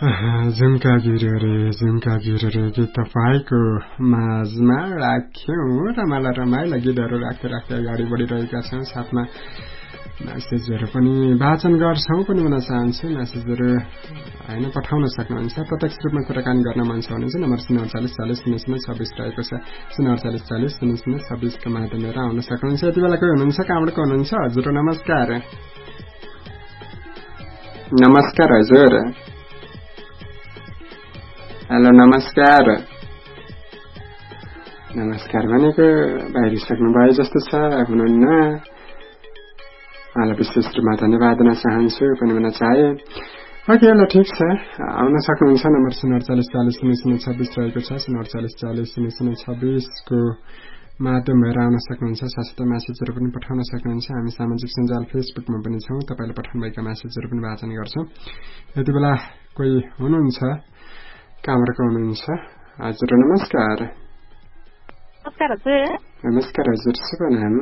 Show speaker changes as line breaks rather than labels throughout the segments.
झुम्का गिरे गीत तपाईँको माझमा राख्यौं रमाइला गीतहरू राख्दै अगाडि बढिरहेका छौं। साथमा मेसेजहरू पनि वाचन गर्छौं पनि भन्न चाहन्छु। मेसेजहरू हैन पठाउन सक्नुहुन्छ। प्रत्यक्ष रूपमा कुराकानी गर्न मन छ भने चाहिँ नम्बर 048400026 रहेको छ। 048400026 को माध्यमबाट आउन सक्नुहुन्छ। यति बेला कोही हुनुहुन्छ, कहाँबाट को हुनुहुन्छ? हजुर नमस्कार। नमस्कार हजुर। हेलो नमस्कार। नमस्कार भनेको बाहिरिसक्नु भयो जस्तो छ, हुनुहुन्न। मलाई विशेष रूपमा धन्यवाद दिन चाहन्छु पनि भन्न चाहे। ओके ल ठिक छ, आउन सक्नुहुन्छ। नम्बर 048400026 रहेको छ। 048400026 को माध्यमबाट आउन सक्नुहुन्छ। साथसाथै मेसेजहरू पनि पठाउन सक्नुहुन्छ। हामी सामाजिक सञ्जाल फेसबुकमा पनि छौं। तपाईले पठाउनुभएका मेसेजहरू पनि वाचन गर्छौं। यति बेला कोही हुनुहुन्छ, कहाँबाट हुनुहुन्छ? हजुर नमस्कार।
नमस्कार हजुर।
नमस्कार हजुर। शुभ नाम?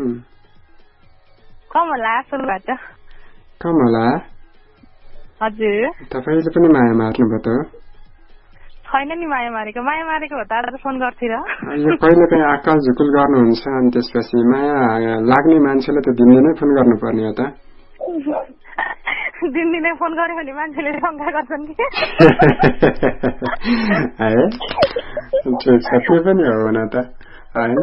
कमला सोलबाट।
कमला
हजुर।
तपाईले पनि माया मार्नुभयो त?
छैन नि माया मारेको हो त आज फोन गर्थे र।
यो पहिले चाहिँ आकाल झुकुल गर्नुहुन्छ अनि त्यसपछि माया लाग्ने मान्छेले त दिनदिनै फोन गर्नुपर्ने हो त।
दिनदिनै फोन गर्यो भने मान्छेले शंका गर्छन् कि।
है ठिक छ, त्यो पनि हो न त हैन।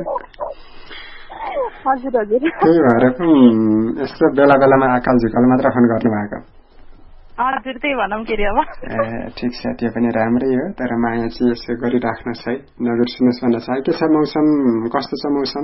हजुर हजुर।
त्यही भएर पनि यस्तो बेला बेलामा आकाल झुकाल मात्र फोन गर्नु भएको।
हजुर त्यही भनौँ के रे अब।
ठिक छ, त्यो पनि राम्रै हो। तर माया चाहिँ यसो गरिराख्नुहोस् है, नबिर्सिनुहोस् भन्न चाहे। के छ मौसम, कस्तो छ मौसम?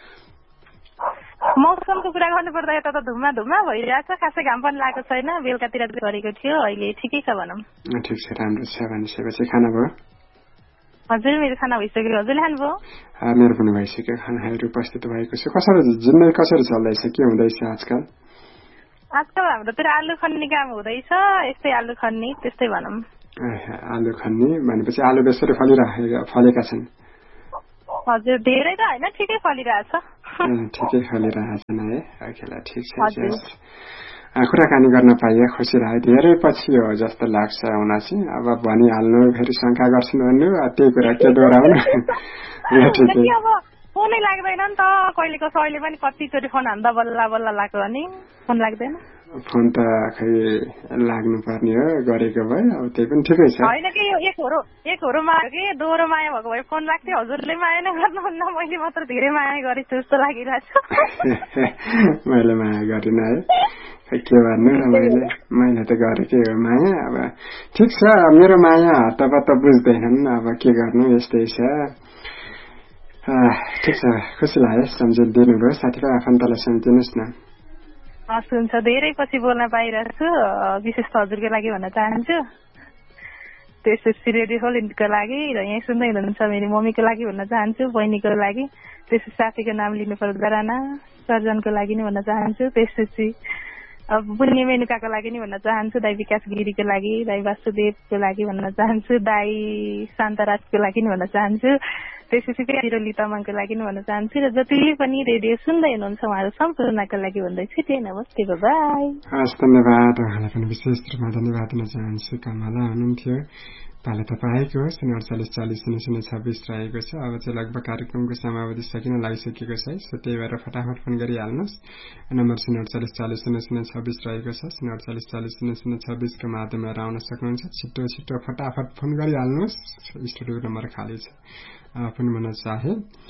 मौसमको कुरा गर्नुपर्दा यता त धुम्मा भइरहेछ। खासै घाम पनि लागेको छैन। बेलुकातिर गरेको थियो, अहिले ठिकै छ भनौँ।
ठिक छ, राम्रो छ। भनेपछि खाना भयो?
हजुर मेरो खाना भइसक्यो। हजुरले खानुभयो?
मेरो पनि भइसक्यो। खानाहरू उपस्थित भएको छ। कसरी जिन्दगी कसरी चल्दैछ, के हुँदैछ आजकल?
आजकल हाम्रोतिर आलु खन्ने काम हुँदैछ। यस्तै आलु खन्ने त्यस्तै भनौँ।
आलु खन्ने भनेपछि आलु बेसरी फलेका छन्?
हजुर धेरै त होइन, ठिकै फलिरहेछ।
ठिकै फलिरहेछन् है। ओके ठिक छ। कुराकानी गर्न पाइए खुसी लाग्यो। धेरै पछि हो जस्तो लाग्छ हुन चाहिँ। अब भनिहाल्नु, फेरि शंका गर्छन् भन्नु, त्यही कुरा के दोहोऱ्याउनु।
अब फोनै लाग्दैन नि त। कहिलेको सहिले पनि कतिचोटि फोन हान्दा बल्ल लाग्यो भने फोन लाग्दैन।
फोन त खै लाग्नु पर्ने हो, गरेको भए अब त्यही पनि ठिकै छ।
होइन कि यो एक होरो माया कि दोहोरो माया भएको भए फोन लाग्थ्यो। हजुरले माया नै गर्नुहुन्न, मैले मात्र धेरै माया गरेछु जस्तो लागिरहेछ।
मैले माया गरिनँ है, के भन्नु र। मैले त गरेकै हो माया। अब ठिक छ, मेरो माया हत्तपत्त बुझ्दैनन्, अब के गर्नु, यस्तै छ। ठिक छ, खुसी लाग्यो सम्झिदिनुभयो। साथीको आफन्तलाई सम्झिदिनुहोस् न।
हस् हुन्छ। धेरै पछि बोल्न पाइरहेको छु। विशेष त हजुरको लागि भन्न चाहन्छु, त्यसपछि रेडियो होलिनको लागि र यहीँ सुन्दै हुनुहुन्छ मेरो मम्मीको लागि भन्न चाहन्छु, बहिनीको लागि, त्यसपछि साथीको नाम लिनु पर्छ गराना, सर्जनको लागि नि भन्न चाहन्छु, त्यसपछि बुन्ने मेनुकाको लागि नि भन्न चाहन्छु, दाई विकास गिरीको लागि, दाई वासुदेवको लागि भन्न चाहन्छु, दाई शान्तराजको लागि नि भन्न चाहन्छु, त्यसपछि फेरि लितामाङको लागि नि भन्न चाहन्छु र जतिले पनि रेडियो सुन्दै हुनुहुन्छ उहाँहरू सम्पूर्णको लागि भन्दैछु। त्यही नमस्ते, बाई।
हस् धन्यवाद। उहाँलाई पनि विशेष रूपमा धन्यवाद दिन चाहन्छु। कमला हुनुहुन्थ्यो। पाले तपाईँको 048400026 रहेको छ। अब चाहिँ लगभग कार्यक्रमको समावधि सकिन लागिसकेको छ, सो त्यही भएर फटाफट फोन गरिहाल्नुहोस्। नम्बर 048400026 रहेको छ। 048400026 को माध्यमबाट आउन सक्नुहुन्छ। छिटो फटाफट फोन गरिहाल्नुहोस्, स्टुडियो नम्बर खाली छ। पनि भन्न चाहे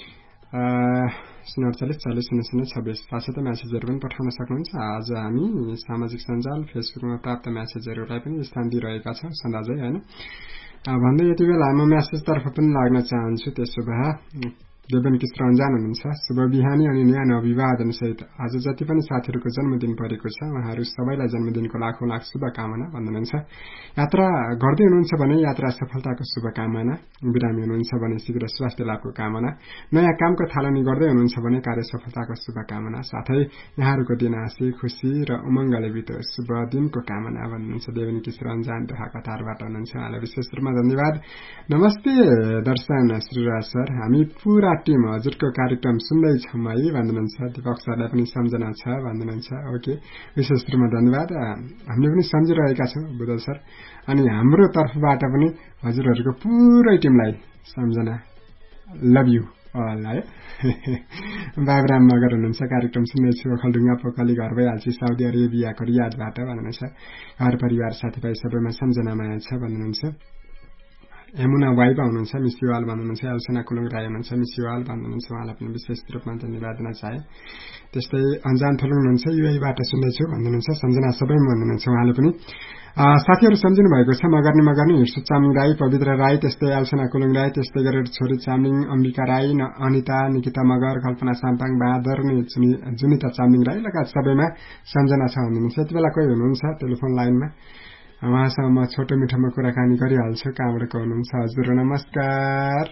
048400026। साथसाथै मेसेजहरू पनि पठाउन सक्नुहुन्छ। आज हामी सामाजिक सञ्जाल फेसबुकमा प्राप्त मेसेजहरूलाई पनि स्थान दिइरहेका छौँ सदाझै हैन। भन्दै यति बेला म मेसेजतर्फ पनि लाग्न चाहन्छु। त्यसो भए देवन किस रञ्जान हुनुहुन्छ, शुभ बिहानी अनि न्यानो अभिवादन सहित आज जति पनि साथीहरूको जन्मदिन परेको छ उहाँहरू सबैलाई जन्मदिनको लाखौं लाख शुभकामना भन्नुहुन्छ। यात्रा गर्दै हुनुहुन्छ भने यात्रा सफलताको शुभकामना, बिरामी हुनुहुन्छ भने शीघ्र स्वास्थ्य लाभको कामना, नयाँ कामको थालनी गर्दै हुनुहुन्छ भने कार्य सफलताको शुभकामना, साथै यहाँहरूको दिन हाँसी खुशी र उमङ्गले बितोस्, शुभ दिनको कामना भन्नुहुन्छ। देवन किस रञ्जान ढाकाटारबाट हुनुहुन्छ, उहाँलाई विशेष रूपमा धन्यवाद। नमस्ते दर्शन श्रीराज सर, हामी पूरा टिम हजुरको कार्यक्रम सुन्दैछौँ है भन्नुहुन्छ। दीपक सरलाई पनि सम्झना छ भन्नुहुन्छ। ओके, विशेष रूपमा धन्यवाद। हामीले पनि सम्झिरहेका छौँ बुध सर, अनि हाम्रो तर्फबाट पनि हजुरहरूको पुरै टिमलाई सम्झना। लभ यु अल है। बाबुराम मगर हुनुहुन्छ, कार्यक्रम सुन्दैछु, ओखलढुङ्गा पोखली घर भइहाल्छ साउदी अरेबियाको रियादबाट भन्नुहुन्छ। घर परिवार साथीभाइ सबैमा सम्झना माया छ भन्नुहुन्छ। यमुना वाइबा हुनुहुन्छ, मिस युवाल भन्नुहुन्छ। एल्सना कुलुङ राई हुनुहुन्छ, मिस युवाल भन्नुहुन्छ। उहाँलाई पनि विशेष रूपमा धन्यवाद दिन चाहे। त्यस्तै अन्जान थोलुङ हुनुहुन्छ, युएबाट सुन्दैछु भन्नुहुन्छ। सम्झना सबै भन्नुहुन्छ उहाँले पनि। साथीहरू सम्झिनु भएको छ। मगर्नी हिर्सु चामलिङ राई, पवित्र राई, त्यस्तै एल्सना कुलुङ राई, त्यस्तै गरेर छोरी चामलिङ अम्बिका राई, अनिता, निकिता मगर, कल्पना साम्पाङ, बहादुर, जुनिता चामलिङ राई लगायत सबैमा सम्झना छ भन्नुहुन्छ। यति बेला कोही हुनुहुन्छ टेलिफोन लाइनमा, उहाँसँग म छोटो मिठोमा कुराकानी गरिहाल्छु। कहाँबाट को हुनुहुन्छ? हजुर नमस्कार।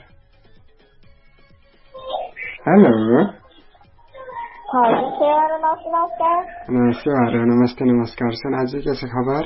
हेलो नमस्ते नमस्कार। सोनाजी के छ खबर?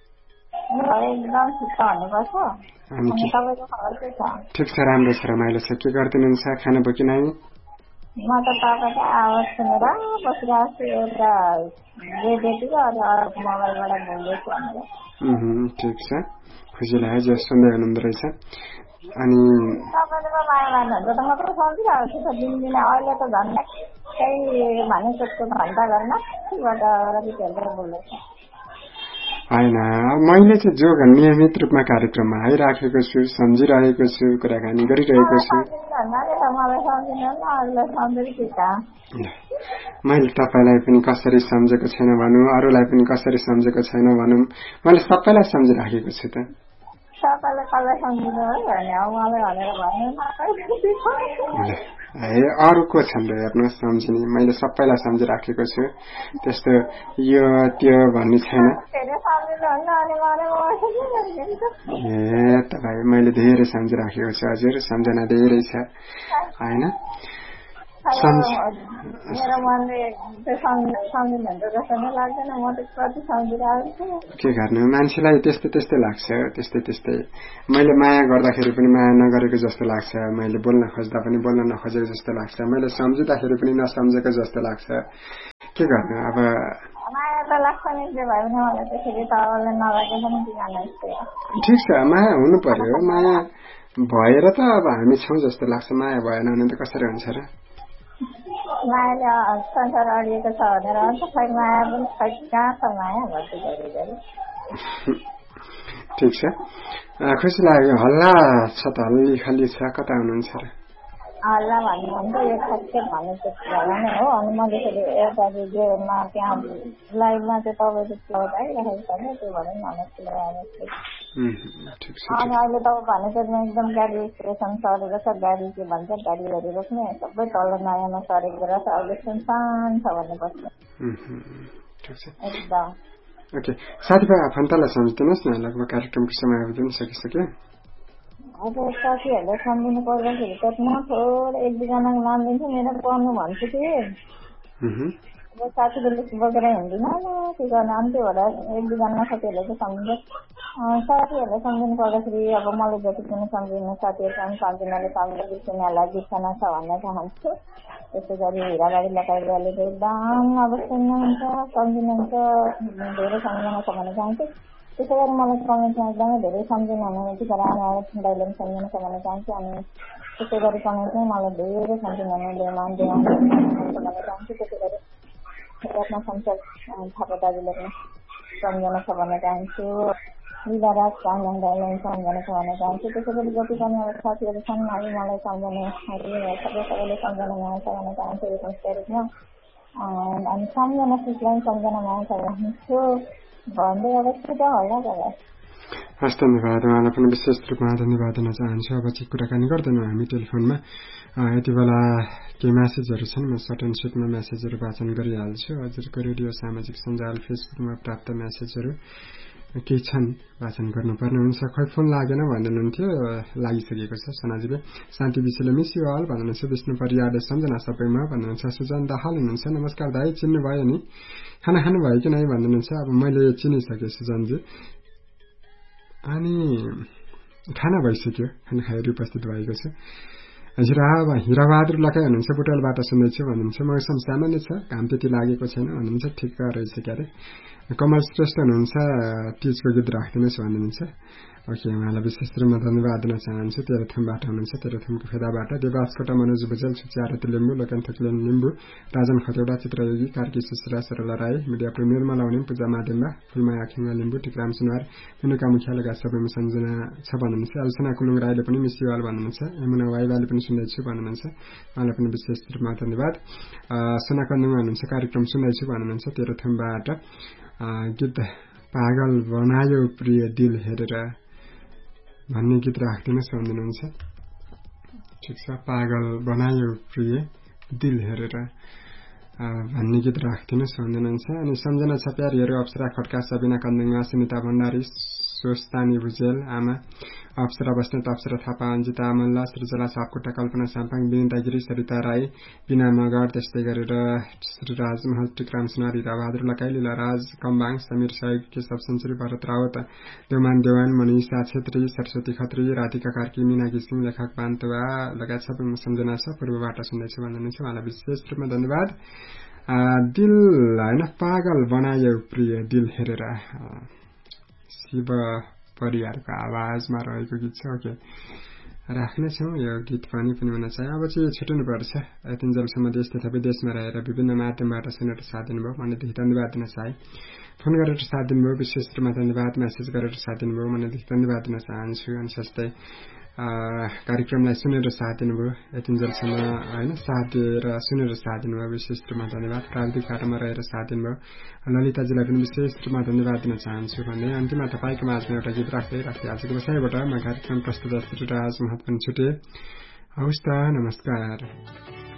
ठिक छ, राम्रो छ, रमाइलो छ। के गरिदिनुहुन्छ? खाना बोकी नै?
म त तपाईँको आवाज सुनेर बसिरहेको छु। एउटा रेडियोको अर्को मोबाइलबाट बोल्दैछु भनेर।
ठिक छ, खुसी लाग्यो जे सुन्दै हुनुहुँदो रहेछ। अनि
तपाईँले त माया मान्नुहुन्छ त मात्र सम्झिरहेको छु त दिनदिन। अहिले त झन् केही मानिसको घन्टा घरमा बोल्दैछु।
होइन, मैले चाहिँ जो नियमित रूपमा कार्यक्रममा आइराखेको छु, सम्झिरहेको छु, कुराकानी गरिरहेको छु। मैले तपाईँलाई पनि कसरी सम्झेको छैन भनौँ, अरूलाई पनि कसरी सम्झेको छैन भनौँ, मैले सबैलाई सम्झिराखेको छु त। अरू को छन् र हेर्नुहोस् सम्झिने, मैले सबैलाई सम्झिराखेको छु। त्यस्तो यो त्यो भन्ने छैन। तपाईँ मैले धेरै सम्झिराखेको छु हजुर, सम्झना धेरै छ होइन। के गर्नु, मान्छेलाई त्यस्तै लाग्छ, त्यस्तै। मैले माया गर्दाखेरि पनि माया नगरेको जस्तो लाग्छ, मैले बोल्न खोज्दा पनि बोल्न नखोजेको जस्तो लाग्छ, मैले सम्झिँदाखेरि पनि नसम्झेको जस्तो लाग्छ। के गर्नु अब। ठिक छ, माया हुनु पर्यो। माया भएर त अब हामी छौँ जस्तो लाग्छ। माया भएन भने त कसरी हुन्छ र?
मायाले संसार अडिएको छ भनेर अन्त खै माया पनि खै कहाँ छ माया भर्ती।
ठिक छ, खुसी लाग्यो। हल्ला छ त, हल्ली खाली छ, कता हुनुहुन्छ र?
हल्ला भन्नुहुन्छ यो ठ्याक्कै भनेको जग्गा नै हो। अनि मैले एउटा रेडियोमा त्यहाँ लाइभमा चाहिँ तपाईँको फ्लाउट आइरहेको छ क्या, त्यो भएर मलाई लगाएको छु। अनि अहिले तपाईँ भनेको एकदम गाडी स्टेसन सरेको छ, गाडी के भन्छ गाडीहरू रोक्ने सबै तल नयाँमा सरेको रहेछ। अहिले सुनसान छ भन्नुपर्छ एकदम।
ओके, साथीभाइ आफन्तलाई सम्झिदिनुहोस् न, लगभग कार्यक्रमको समय पनि सकिसक्यो।
अब साथीहरूले सम्झिनु पर्दाखेरि त म थोरै एक दुईजनाको नाम लिन्छु, मेरो पढ्नु भन्छु कि अब साथीको लिस्ट बोकेर हिँड्दिनँ के गर्ने। अनि त्यो भएर एक दुईजना साथीहरूले चाहिँ सम्झिन्छ। साथीहरूले सम्झिनु पर्दाखेरि अब मलाई जति पनि सम्झिने साथीहरू छन्, सम्झिनाले सम्झिने सुनालाई बिर्सना छ भन्न चाहन्छु। त्यसै गरी हिराबारी लगाइरहले एकदम अब सुन्नुहुन्छ, सम्झिनुहुन्छ, धेरै सम्झना छ भन्न चाहन्छु। त्यसै गरी मलाई कमेन्टमा एकदमै धेरै सम्झिनु हुने टिकारामा दाइले पनि सम्झिनु छ भन्न चाहन्छु। अनि त्यसै गरी कमेन्टमै मलाई धेरै सम्झिनु हुने देवान भन्न चाहन्छु। त्यसै गरी रत्न संसार थापा दाजुले पनि सम्झना छ भन्न चाहन्छु। लिलाराज काङ्गाङ दाइलाई सम्झना छ भन्न चाहन्छु। त्यसै गरी जति पनि अब साथीहरू छन् अब मलाई सम्झने सबैले सम्झना माया छ भन्न चाहन्छु रिक्वेस्टको रूपमा। अनि सम्झना सिसलाई सम्झना माया छ भन्छु भन्दै अब छुट्टा होला तपाईँ।
हस्, धन्यवाद। उहाँलाई पनि विशेष रूपमा धन्यवाद दिन चाहन्छु। अब चाहिँ कुराकानी गर्दैनौँ हामी टेलिफोनमा। यति बेला केही म्यासेजहरू छन्, म सर्ट एन्ड स्विटमा म्यासेजहरू वाचन गरिहाल्छु। हजुरको रेडियो सामाजिक सञ्जाल फेसबुकमा प्राप्त म्यासेजहरू केही छन्, वाचन गर्नुपर्ने हुन्छ। खै फोन लागेन भन्नुहुन्थ्यो, लागिसकेको छ सोनाजीले। शान्ति विषयले मिस यु अल भन्नुहुन्छ। विष्णु परियारले सम्झना सबैमा भन्नुहुन्छ। सुजन दाहाल हुनुहुन्छ, नमस्कार दाइ, चिन्नु भयो नि, खाना खानुभयो कि नै भन्नुहुन्छ। अब मैले चिनिसकेँ सुजनजी, अनि खाना भइसक्यो, खाना खाएर उपस्थित भएको छु। हिराबहादुर लकाई हुनुहुन्छ बुटवलबाट सुन्दैछु भन्नुहुन्छ मौसम सामान्य छ घाम त्यति लागेको छैन भन्नुहुन्छ ठिक रहेछ क्यारे कमल श्रेष्ठ हुनुहुन्छ तीजको गीत राखिदिनुहोस् भन्नुहुन्छ ओके उहाँलाई विशेष रूपमा धन्यवाद दिन चाहन्छु तेह्रथुमबाट हुनुहुन्छ तेह्रथुमको फेदाबाट देवासकोटा मनोज भुजेल सुचारती लिम्बू लोकन्थकलेन लिम्बू राजन खतेवडा चित्रयोगी कार्की सुश्रा सरला राई मिडिया प्रेमियर मलाउने पूजा माध्यममा फुलमाया खेङ्गा लिम्बू टिकराम सुनवार मेनुका मुखिया लगायत सबैमा सम्झना छ भन्नुहुन्छ अल्सना कुलुङ राईले पनि मिसिवाल भन्नुहुन्छ यमुना वाइवाले पनि सुन्दैछु भन्नुहुन्छ उहाँलाई पनि विशेष रूपमा धन्यवाद सोना कन्दुङ हुनुहुन्छ कार्यक्रम सुन्दैछु भन्नुहुन्छ तेह्रथुमबाट गीत पागल बनायो प्रिय दिल हेरेर भन्ने गीत राखिदिनुहोस् भन्नुहुन्छ ठिक छ पागल बनायो प्रिय दिल हेरेर भन्ने गीत राखिदिनुहोस् भन्नुहुन्छ अनि सम्झना छ प्यारीहरू अप्सरा खड्का सबिना कन्दुङमा सुनिता भण्डारी स्वस्तानी भुजेल आमा अप्सरा बस्नेत अप्सरा थापा अन्जिता मल्ल सृजला सापकोटा कल्पना साम्पाङ विनिता गिरी सरिता राई बिना मगर त्यस्तै गरेर श्रीराज महल टिकराम सुनार हिराबहादुर लकाई लीलाराज कम्बाङ समीर सहयोग केशव सेन्चुरी भरत रावत देवमान देवान मनिषा छेत्री सरस्वती खत्री राधिका कार्की मीना घिसिङ लेखक पान्तवा लगायत सबैमा सम्झना छ पूर्वबाट सुन्दैछु भन्नुहुन्छ उहाँलाई विशेष रूपमा धन्यवाद दिल होइन पागल बनायो प्रिय दिल हेरेर शिव परिवारको आवाजमा रहेको गीत छ ओके राख्नेछौँ यो गीत पनि हुन चाहिँ अब चाहिँ छुट्नु पर्छ यतिन्जेलसम्म देश तथा विदेशमा रहेर विभिन्न माध्यमबाट सुनेर साथ दिनुभयो भनेदेखि धन्यवाद दिन चाहे फोन गरेर साथ दिनुभयो विशेष रूपमा धन्यवाद मेसेज गरेर साथ दिनुभयो भनेदेखि धन्यवाद दिन चाहन्छु अनि सस्तै कार्यक्रमलाई सुनेर साथ दिनुभयो यतिन्जेलसम्म होइन साथ दिएर सुनेर साथ दिनुभयो विशेष रूपमा धन्यवाद प्राविधिक बाटोमा रहेर साथ दिनुभयो ललिताजीलाई पनि विशेष रूपमा धन्यवाद दिन चाहन्छु भन्दै अन्तिममा तपाईँको माझमा एउटा गीत राख्दै आजको विषयबाट म कार्यक्रम प्रस्तुत श्री राज महत पनि छुटे हवस् त नमस्कार